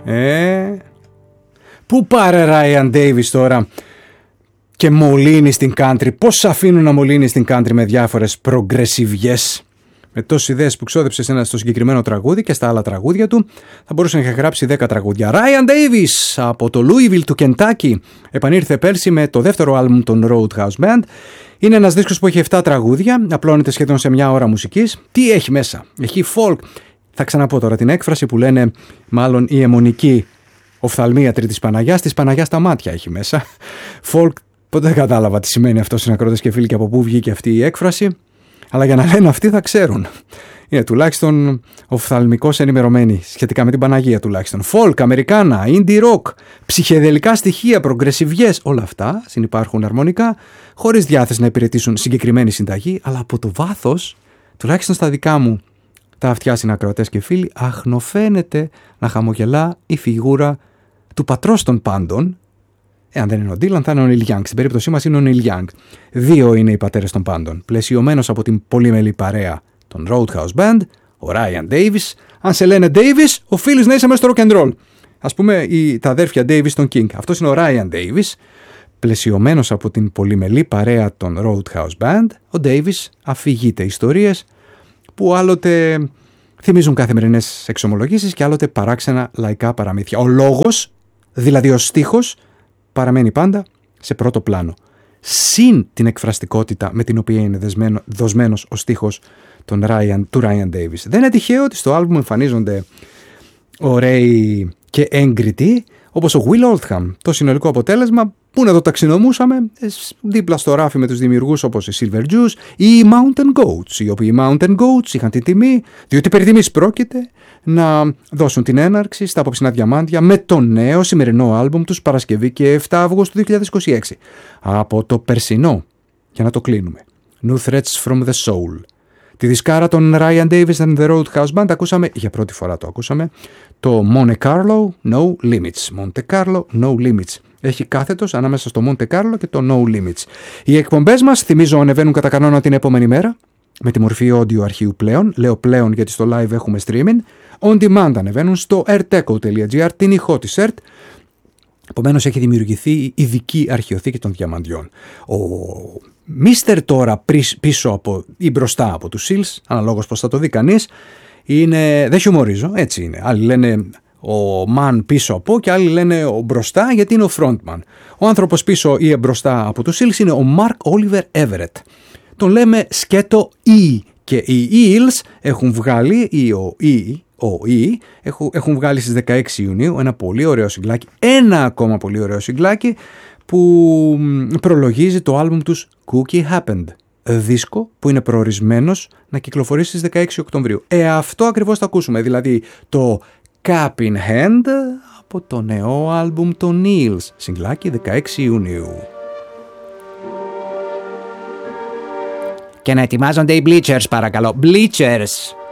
Πού πάρε Ryan Davis τώρα και μολύνει στην country? Πώς αφήνουν να μολύνει στην country με διάφορες προγκρεσιβιές? Με τόσες ιδέες που ξόδεψε στο συγκεκριμένο τραγούδι και στα άλλα τραγούδια του, θα μπορούσε να έχει γράψει 10 τραγούδια. Ryan Davis από το Louisville του Kentucky επανήρθε πέρσι με το δεύτερο άλμπουμ των Roadhouse Band. Είναι ένας δίσκος που έχει 7 τραγούδια, απλώνεται σχεδόν σε μια ώρα μουσικής. Τι έχει μέσα? Έχει folk. Θα ξαναπώ τώρα την έκφραση που λένε μάλλον η αιμονική οφθαλμία Τρίτης Παναγιάς, της Παναγιάς τα μάτια έχει μέσα. Folk, ποτέ δεν κατάλαβα τι σημαίνει αυτό, συνακρότες και φίλοι, και από πού βγήκε αυτή η έκφραση. Αλλά για να λένε αυτοί θα ξέρουν. Είναι τουλάχιστον οφθαλμικώς ενημερωμένοι σχετικά με την Παναγία τουλάχιστον. Folk, αμερικάνα, indie rock, ψυχεδελικά στοιχεία, προγκρεσιβιές, όλα αυτά συνυπάρχουν αρμονικά, χωρίς διάθεση να υπηρετήσουν συγκεκριμένη συνταγή, αλλά από το βάθος, τουλάχιστον στα δικά μου τα αυτιά συνακροατές και φίλοι, αχνοφαίνεται να χαμογελά η φιγούρα του πατρός των πάντων. Εάν δεν είναι ο Ντίλαν, θα είναι ο Νίλ Γιάνγκ. Στην περίπτωσή μας είναι ο Νίλ Γιάνγκ. 2 είναι οι πατέρες των πάντων. Πλαισιωμένος από την πολύμελη παρέα των Roadhouse Band, ο Ryan Davis. Αν σε λένε Davis, οφείλεις να είσαι μέσα στο rock and roll. Ας πούμε τα αδέρφια Davis των King. Αυτός είναι ο Ryan Davis. Πλαισιωμένος από την πολυμελή παρέα των Roadhouse Band, ο Davis αφηγείται ιστορίες που άλλοτε θυμίζουν καθημερινές εξομολογήσεις και άλλοτε παράξενα λαϊκά παραμύθια. Ο λόγος, δηλαδή ο στίχος, παραμένει πάντα σε πρώτο πλάνο. Συν την εκφραστικότητα με την οποία είναι δοσμένος ο στίχος του Ryan Davis. Δεν είναι τυχαίο ότι στο άλμπουμ εμφανίζονται ωραίοι και έγκριτοι όπως ο Will Oldham. Το συνολικό αποτέλεσμα που να το ταξινομούσαμε δίπλα στο ράφι με τους δημιουργούς όπως οι Silver Jews ή οι Mountain Goats, οι οποίοι Mountain Goats είχαν την τιμή, διότι περί τιμής πρόκειται, να δώσουν την έναρξη στα απόψινα διαμάντια με το νέο σημερινό άλμπουμ τους Παρασκευή και 7 Αυγούστου 2026. Από το περσινό, για να το κλείνουμε, New Threats from the Soul. Τη δισκάρα των Ryan Davis and the Roadhouse Band ακούσαμε, για πρώτη φορά το ακούσαμε, το Monte Carlo No Limits. Monte Carlo No Limits. Έχει κάθετος ανάμεσα στο Monte Carlo και το No Limits. Οι εκπομπές μας, θυμίζω, ανεβαίνουν κατά κανόνα την επόμενη μέρα, με τη μορφή audio αρχείου πλέον. Λέω πλέον γιατί στο live έχουμε streaming. On demand ανεβαίνουν στο erteco.gr, την ηχό της ERT. Επομένως έχει δημιουργηθεί η ειδική αρχαιοθήκη των διαμαντιών. Ο Μίστερ τώρα πίσω από ή μπροστά από τους Seals, αναλόγως πως θα το δει κανείς, είναι, δεν χιουμορίζω, έτσι είναι. Άλλοι λένε ο man πίσω από και άλλοι λένε ο μπροστά γιατί είναι ο frontman. Ο άνθρωπος πίσω ή μπροστά από τους Seals είναι ο Mark Oliver Everett. Τον λέμε σκέτο E και οι Eels έχουν βγάλει, έχουν βγάλει στις 16 Ιουνίου ένα πολύ ωραίο συγκλάκι, ένα ακόμα πολύ ωραίο συγκλάκι που προλογίζει το άλμπουμ τους Cookie Happened, δίσκο που είναι προορισμένος να κυκλοφορήσει στις 16 Οκτωβρίου. Αυτό ακριβώς θα ακούσουμε, δηλαδή το Cup in Hand από το νέο άλμπουμ των Eels, συγκλάκι 16 Ιουνίου. Και να ετοιμάζονται οι Bleachers, παρακαλώ. Bleachers!